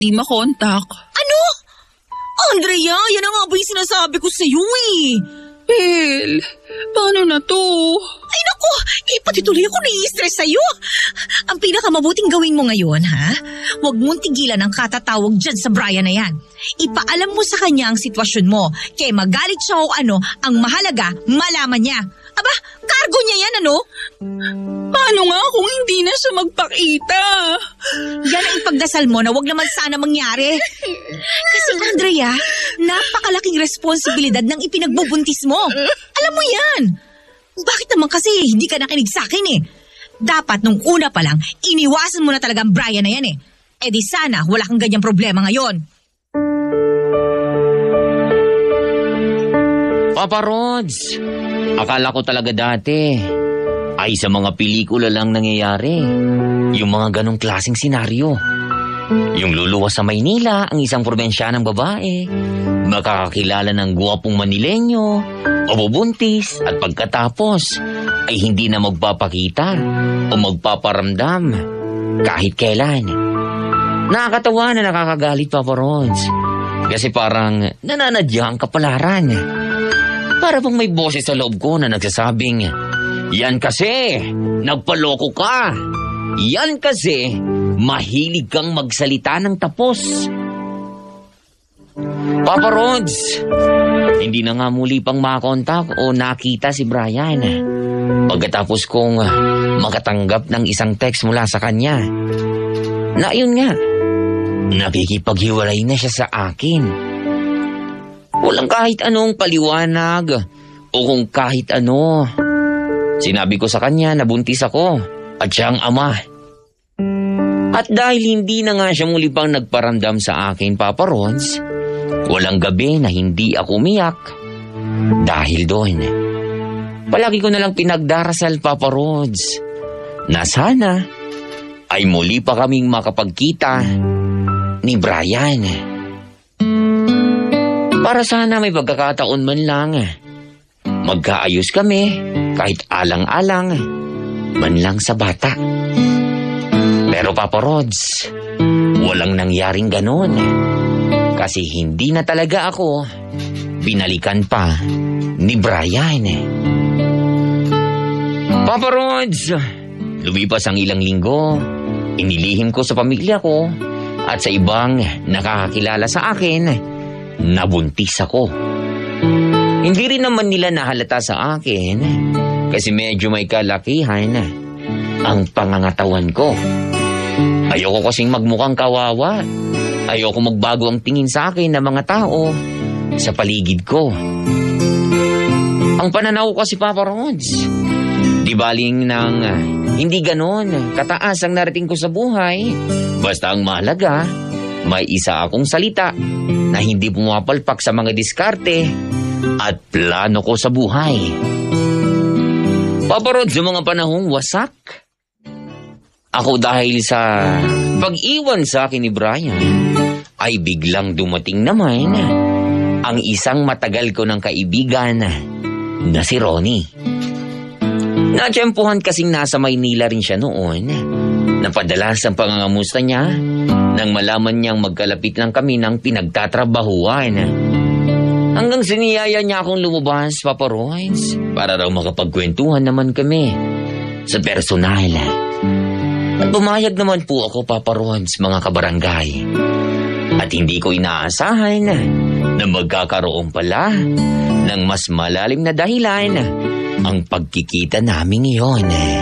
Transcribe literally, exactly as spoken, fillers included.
di makontak. Ano? Andrea, yan ang nga ba yung sinasabi ko sa'yo eh. Bel, paano na to? Ay naku, eh pati tuloy ako nai-stress sa'yo. Ang pinakamabuting gawin mo ngayon, ha? Huwag mong tigilan ang katatawag dyan sa Brian na yan. Ipaalam mo sa kanya ang sitwasyon mo. Kaya magalit siya o ano, ang mahalaga, malaman niya. Aba, cargo niya yan, ano? Paano nga kung hindi na siya magpakita? Yan ang ipagdasal mo na wag naman sana mangyari. Kasi Andrea, napakalaking responsibilidad ng ipinagbubuntis mo. Alam mo yan. Bakit naman kasi hindi ka nakinig sa akin eh? Dapat nung una pa lang, iniwasan mo na talaga ang Brian na yan eh. Eh di sana wala kang ganyang problema ngayon. Papa Rods, akala ko talaga dati ay sa mga pelikula lang nangyayari. Yung mga ganong klaseng senaryo. Yung luluwas sa Maynila ang isang probinsyanang babae, makakakilala ng guwapong Manilenyo, mabubuntis at pagkatapos ay hindi na magpapakita o magpaparamdam kahit kailan. Nakakatawa na nakakagalit, Papa Rods. Kasi parang nananadya ang kapalaran. Para bang may boses sa loob ko na nagsasabing, yan kasi, nagpaloko ka. Yan kasi, mahilig kang magsalita ng tapos. Papa Rods, hindi na nga muli pang makontak o nakita si Brian. Pagkatapos kong makatanggap ng isang text mula sa kanya. Na yun nga, nakikipaghiwalay na siya sa akin. Walang kahit anong paliwanag o kung kahit ano. Sinabi ko sa kanya na buntis ako at siya ang ama. At dahil hindi na nga siya muli pang nagparamdam sa akin, Papa Rods, walang gabi na hindi ako umiyak dahil doon. Palagi ko na lang pinagdarasal, Papa Rods, na sana ay muli pa kaming makapagkita ni Brian. Para sana may pagkakataon man lang, magkaayos kami kahit alang-alang, man lang sa bata. Pero Papa Rods, walang nangyaring ganon. Kasi hindi na talaga ako binalikan pa ni Brian. Papa Rods, lumipas ang ilang linggo, inilihim ko sa pamilya ko at sa ibang nakakakilala sa akin, nabuntis ako. Hindi rin naman nila nahalata sa akin kasi medyo may kalakihan ang pangangatawan ko. Ayoko kasing magmukhang kawawa. Ayoko magbago ang tingin sa akin ng mga tao sa paligid ko. Ang pananaw ko kasi, Papa Rods, di baling ng hindi ganon kataas ang narating ko sa buhay. Basta ang mahalaga, may isa akong salita na hindi pumapalpak sa mga diskarte at plano ko sa buhay. Papa Rods, sa mga panahong wasak, ako dahil sa pag-iwan sa akin ni Brian, ay biglang dumating naman ang isang matagal ko ng kaibigan na si Ronnie. Natsyempuhan kasing nasa Maynila rin siya noon. Napadalas ang pangangamusta niya nang malaman niyang magkalapit lang kami ng pinagtatrabahuan. Hanggang siniyaya niya akong lumabas, Papa Royce, para raw makapagkwentuhan naman kami sa personal. At bumayag naman po ako, Papa Royce, mga kabarangay. At hindi ko inaasahan na magkakaroon pala ng mas malalim na dahilan ang pagkikita namin iyon.